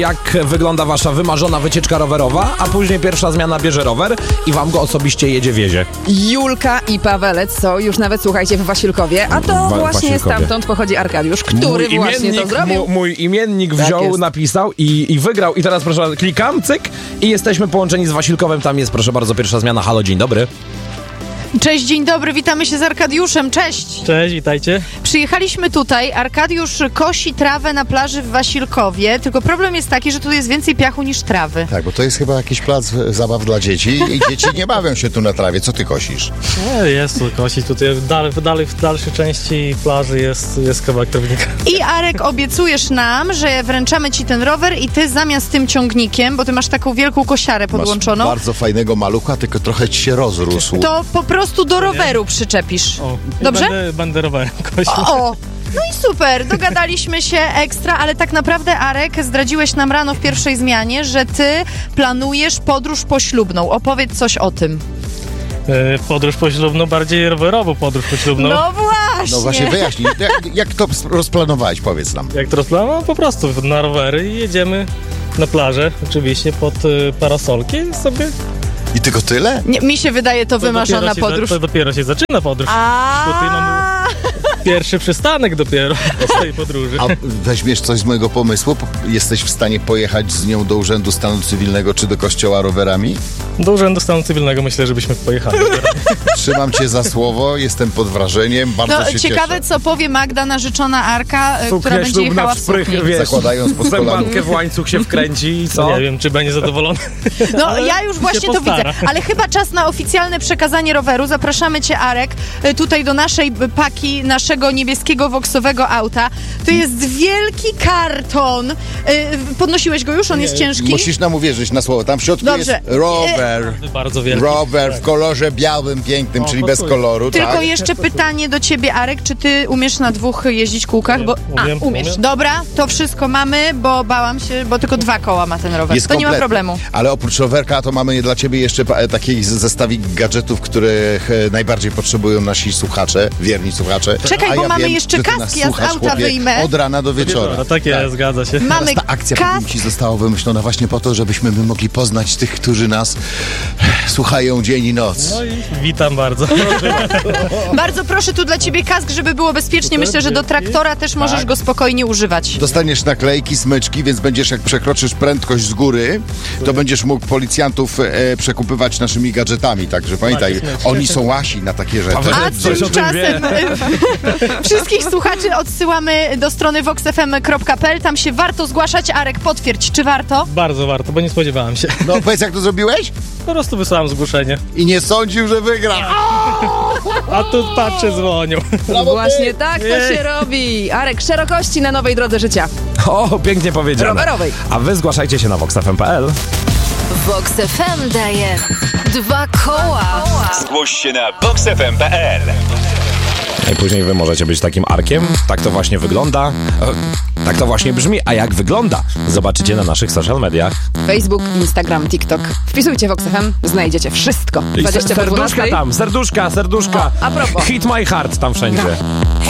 Jak wygląda wasza wymarzona wycieczka rowerowa, a później pierwsza zmiana bierze rower i wam go osobiście wiezie. Julka i Pawelec są już nawet, słuchajcie, w Wasilkowie, a to właśnie stamtąd pochodzi Arkadiusz, który właśnie to zrobił. Mój imiennik wziął, napisał i wygrał. I teraz proszę, klikam, cyk i jesteśmy połączeni z Wasilkowem. Tam jest, proszę bardzo, pierwsza zmiana. Halo, dzień dobry. Cześć, dzień dobry, witamy się z Arkadiuszem, cześć! Cześć, witajcie. Przyjechaliśmy tutaj, Arkadiusz kosi trawę na plaży w Wasilkowie, tylko problem jest taki, że tu jest więcej piachu niż trawy. Tak, bo to jest chyba jakiś plac zabaw dla dzieci i dzieci nie bawią się tu na trawie. Co ty kosisz? Jest tu kosić, tutaj w dalszej części plaży jest kawałek trawnika. I Arek, obiecujesz nam, że wręczamy ci ten rower i ty zamiast tym ciągnikiem, bo ty masz taką wielką kosiarę podłączoną. Masz bardzo fajnego malucha, tylko trochę ci się rozrósł. To po prostu do roweru przyczepisz. Dobrze? Będę rowerem kosił. O! No i super, dogadaliśmy się ekstra, ale tak naprawdę, Arek, zdradziłeś nam rano w pierwszej zmianie, że ty planujesz podróż poślubną. Opowiedz coś o tym. Podróż poślubną, bardziej rowerową podróż poślubną. No właśnie! No właśnie, wyjaśnij. Jak to rozplanowałeś, powiedz nam. Jak to rozplanowałem? Po prostu na rowery i jedziemy na plażę, oczywiście pod parasolki i sobie... I tylko tyle? Nie, mi się wydaje to wymarzona podróż. To dopiero się zaczyna podróż. Tutaj mamy pierwszy przystanek dopiero z tej podróży. A weźmiesz coś z mojego pomysłu? Jesteś w stanie pojechać z nią do Urzędu Stanu Cywilnego czy do kościoła rowerami? Do Urzędu Stanu Cywilnego myślę, żebyśmy pojechali. Trzymam cię za słowo, jestem pod wrażeniem, bardzo się ciekawe, cieszę. co powie Magda, narzeczona Arka, która będzie jechała w sukni. Zakładając pod zębankę w łańcuch się wkręci i co? Nie wiem, czy będzie zadowolony. No ja już właśnie to widzę, ale chyba czas na oficjalne przekazanie roweru. Zapraszamy cię, Arek, tutaj do naszej paki, naszego niebieskiego voksowego auta. To jest wielki karton. Podnosiłeś go już? On jest ciężki? Musisz nam uwierzyć na słowo. Tam w środku jest rower. Bardzo wielki. Rower w kolorze białym, pięknym, czyli bez koloru. Tylko tak? jeszcze pytanie do ciebie, Arek, czy ty umiesz na dwóch jeździć kółkach? Umiem, umiesz. umiem. Dobra, to wszystko mamy, bo bałam się, bo tylko 2 koła ma ten rower. Jest to kompletny. nie ma problemu. Ale oprócz rowerka to mamy dla ciebie jeszcze taki zestawik gadżetów, których najbardziej potrzebują nasi słuchacze, wierni słuchacze. Czekaj, bo mamy jeszcze że ty nas kaski, ja z słuchasz, auta chłopie, wyjmę. od rana do wieczora. No tak jest, zgadza się. Mamy Ta akcja powiem ci została wymyślona właśnie po to, żebyśmy my mogli poznać tych, którzy nas słuchają dzień i noc. No i witam bardzo. Bardzo proszę, tu dla ciebie kask, żeby było bezpiecznie. Myślę, że do traktora też możesz go spokojnie używać. Dostaniesz naklejki, smyczki, więc będziesz, jak przekroczysz prędkość z góry, to będziesz mógł policjantów przekupywać naszymi gadżetami. Także pamiętaj, oni są łasi na takie rzeczy. A tymczasem wszystkich słuchaczy odsyłamy do strony voxfm.pl. Tam się warto zgłaszać. Arek, potwierdź, czy warto? Bardzo warto, bo nie spodziewałem się. No powiedz, jak to zrobiłeś? Po prostu wysłałem zgłoszenie. I nie sądził, że wygra. A tu patrzę, dzwonią. Właśnie tak to się robi. Arek, szerokości na nowej drodze życia. O, pięknie powiedziane. Rowerowej. A wy zgłaszajcie się na voxfm.pl. Vox FM daje 2 koła. Zgłoś się na voxfm.pl. I później wy możecie być takim Arkiem. Tak to właśnie wygląda. Tak to właśnie brzmi. A jak wygląda? Zobaczycie na naszych social mediach. Facebook, Instagram, TikTok. Wpisujcie Vox FM, znajdziecie wszystko. I 20 po 12. serduszka tam, serduszka. O, a propos. Hit my heart tam wszędzie.